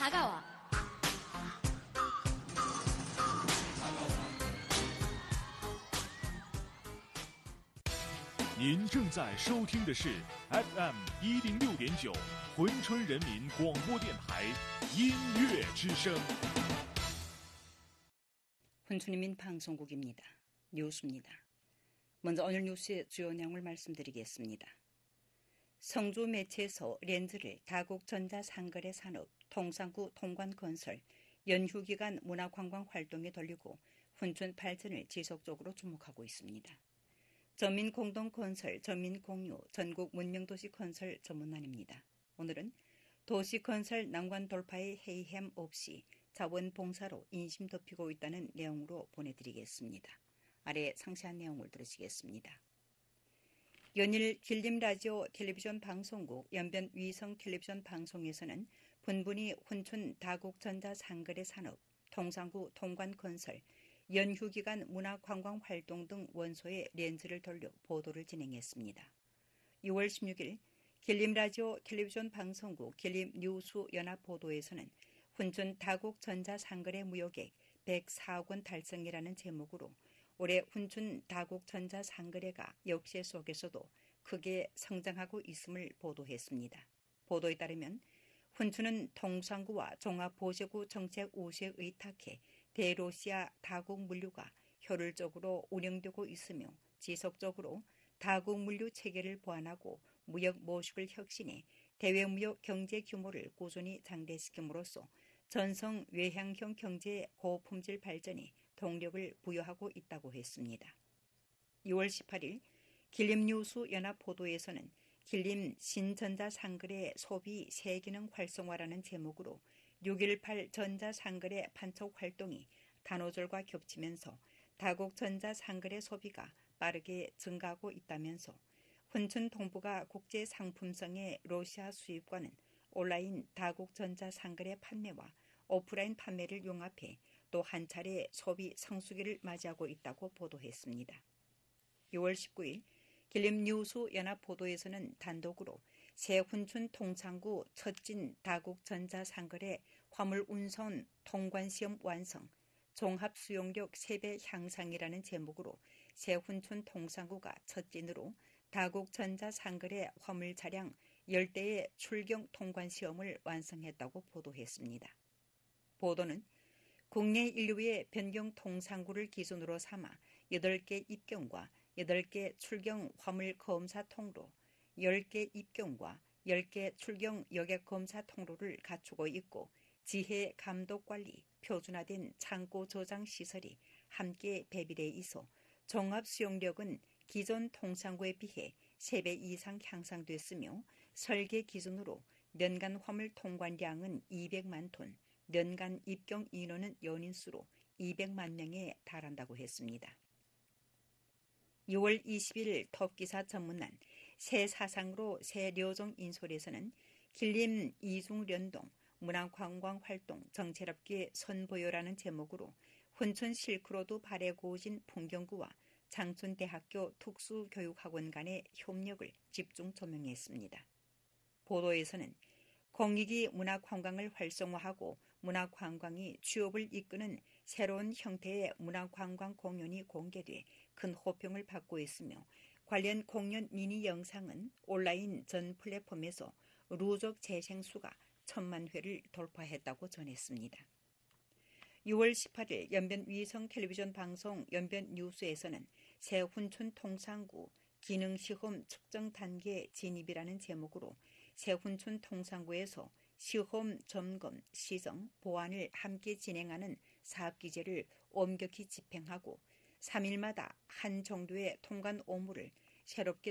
다가와. 您正在收听的是 FM 106.9珲春人民广播电台音乐之声。 珲春人民방송국입니다. 뉴스입니다. 먼저 오늘 뉴스의 주요 내용을 말씀드리겠습니다. 성주 매체에서 렌즈를 다국전자 상거래 산업, 통상구 통관건설, 연휴기간 문화관광 활동에 돌리고珲春발전을 지속적으로 주목하고 있습니다. 전민공동건설, 전민공유, 전국 문명도시 건설 전문난입니다. 오늘은 도시건설 난관 돌파의 회의햄 없이 자원봉사로 인심 덮이고 있다는 내용으로 보내드리겠습니다. 아래 상세한 내용을 들으시겠습니다. 연일 길림라디오 텔레비전 방송국 연변 위성 텔레비전 방송에서는 분분히珲春다국전자 상거래 산업, 통상구 통관건설, 연휴기간 문화관광활동 등 원소에 렌즈를 돌려 보도를 진행했습니다. 6월 16일 길림라디오 텔레비전 방송국 길림뉴스연합보도에서는珲春다국전자 상거래 무역액 104억 원 달성이라는 제목으로 올해珲春다국전자 상거래가 역세 속에서도 크게 성장하고 있음을 보도했습니다. 보도에 따르면珲春은 통상구와 종합보세구 정책 우수에 의탁해 대로시아 다국 물류가 효율적으로 운영되고 있으며 지속적으로 다국 물류 체계를 보완하고 무역 모식을 혁신해 대외 무역 경제 규모를 꾸준히 장대시킴으로써 전성 외향형 경제의 고품질 발전에 동력을 부여하고 있다고 했습니다. 6월 18일 길림뉴스연합 보도에서는 길림 신전자상거래 소비 세기능 활성화라는 제목으로 6.18 전자상거래 판촉 활동이 단오절과 겹치면서 다국전자상거래 소비가 빠르게 증가하고 있다면서珲春동부가 국제 상품성의 러시아 수입과는 온라인 다국전자상거래 판매와 오프라인 판매를 융합해 또 한 차례 소비 성수기를 맞이하고 있다고 보도했습니다. 6월 19일 길림뉴스연합 보도에서는 단독으로 새珲春통상구 첫진 다국전자상거래 화물운송 통관시험 완성, 종합수용력 3배 향상이라는 제목으로 새珲春통상구가 첫진으로 다국전자상거래 화물차량 10대의 출경 통관시험을 완성했다고 보도했습니다. 보도는 국내 인류의 변경 통상구를 기준으로 삼아 8개 입경과 8개 출경 화물 검사 통로, 10개 입경과 10개 출경 여객 검사 통로를 갖추고 있고 지해 감독 관리, 표준화된 창고 저장 시설이 함께 배비돼 있어 종합 수용력은 기존 통상구에 비해 3배 이상 향상됐으며 설계 기준으로 연간 화물 통관량은 200만 톤, 연간 입경 인원은 연인수로 200만 명에 달한다고 했습니다. 6월 20일 톱기사 전문난 새 사상으로 새 려종 인솔에서는 길림 이중련동 문화관광활동 정체롭게 선보여라는 제목으로珲春실크로드 발해 고진 풍경구와 장춘대학교 특수교육학원 간의 협력을 집중 조명했습니다. 보도에서는 공익이 문화관광을 활성화하고 문화관광이 취업을 이끄는 새로운 형태의 문화관광 공연이 공개돼 큰 호평을 받고 있으며 관련 공연 미니 영상은 온라인 전 플랫폼에서 누적 재생수가 1000만 회를 돌파했다고 전했습니다. 6월 18일 연변 위성 텔레비전 방송 연변 뉴스에서는 새珲春통상구 기능시험 측정 단계 진입이라는 제목으로 새珲春통상구에서 시험 점검, 시정, 보완을 함께 진행하는 사업기제를 엄격히 집행하고 3일마다 한 정도의 통관 오물을 새롭게